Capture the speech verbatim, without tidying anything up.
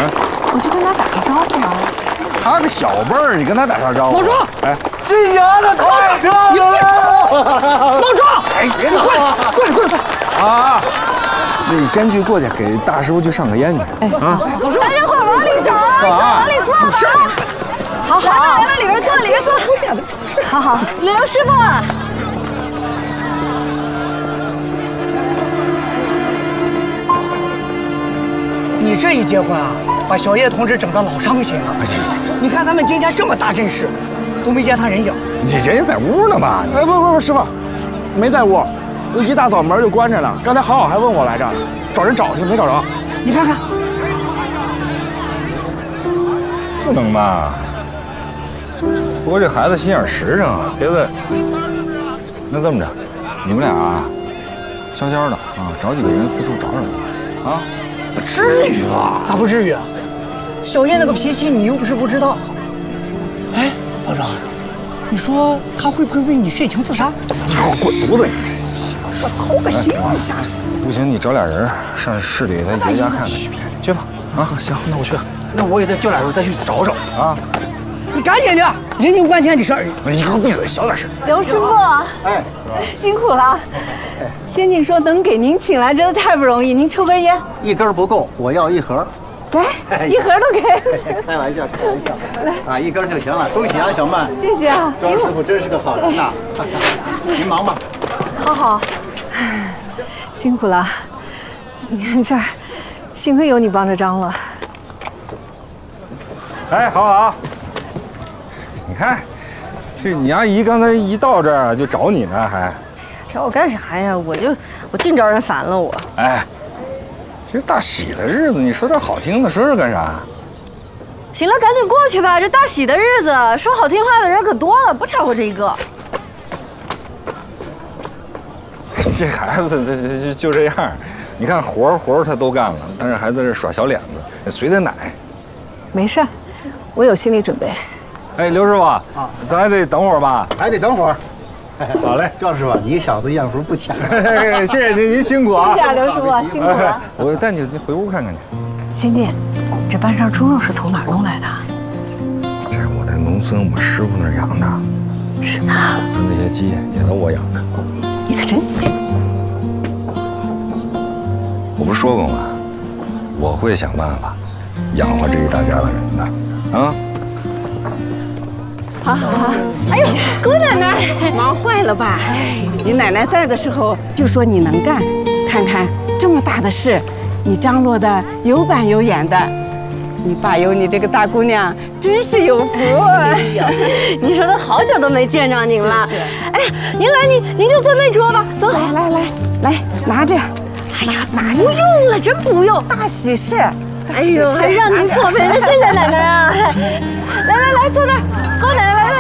我就跟他打个招呼嘛。 他个小辈儿，你跟他打啥招呼？ 老庄， 哎，这丫的太漂亮了！ 老庄， 哎，别闹！ 过来，过来，过来！ 啊，那你先去过去给大师傅去上个烟去。哎啊， 老庄，大家伙往里走，走往里坐。好好，来来里边坐，里边坐。好好，刘师傅。 你这一结婚啊，把小叶同志整得老伤心了。你看咱们今天这么大阵势，都没见他人影。 你人在屋呢吧？ 哎，不不不，师傅，没在屋，一大早门就关着呢。刚才好好还问我来着，找人找去没找着。 你看看， 不能吧？不过这孩子心眼实诚啊，别问。那这么着，你们俩啊，悄悄的啊，找几个人四处找找他，啊。 不至于吧？ 咋不至于啊？小叶那个脾气，你又不是不知道。哎，老庄，你说他会不会为你殉情自杀？ 你给我滚犊子！ 我操个心你瞎说！ 不行，你找俩人上市里他爷家看看，去吧。啊，行，那我去。 那我也得叫俩人再去找找啊。 你赶紧的，人家五万钱的事儿。 你给我闭嘴，小点声。 刘师傅，哎，辛苦了。 仙静说能给您请来，真的太不容易。您抽根烟， 一根不够，我要一盒。 给，一盒都给。 开玩笑，开玩笑。来啊，一根就行了。恭喜啊，小曼。 谢谢啊， 庄师傅真是个好人呐。您忙吧。 好好，辛苦了。你看这儿，幸亏有你帮着张罗。 哎，好好。你看，这你阿姨刚才一到这儿就找你呢，还。 找我干啥呀？我就我净招人烦了我。 哎，这大喜的日子，你说点好听的，说说干啥？ 行了，赶紧过去吧。这大喜的日子，说好听话的人可多了，不超过这一个。 这孩子，这这就就这样。你看活儿活儿他都干了，但是还在这耍小脸子，随他奶。 没事，我有心理准备。 哎，刘师傅啊，咱还得等会儿吧？ 还得等会儿。 好嘞， 庄师傅，你小子样熟不浅。 谢谢您，您辛苦啊！ 谢谢啊，刘师傅，辛苦了。 我带你回屋看看去。 仙弟，这半扇猪肉是从哪儿弄来的？ 这是我在农村我师傅那儿养的。 是的。 那些鸡也都我养的。 你可真行。 我不是说过吗？我会想办法养活这一大家子人的，啊。 好好好，哎呦，姑奶奶， 忙坏了吧？你奶奶在的时候就说你能干，看看这么大的事，你张罗的有板有眼的。你爸有你这个大姑娘，真是有福。 哎呦，您说都好久都没见着您了。 是是哎呀，您来，您您就坐那桌吧，走。 来来来来，拿着。哎呀，拿不用了，真不用。 大喜事。 哎呦，还让您破费了，谢谢奶奶啊！来来来，坐那儿，高奶奶来。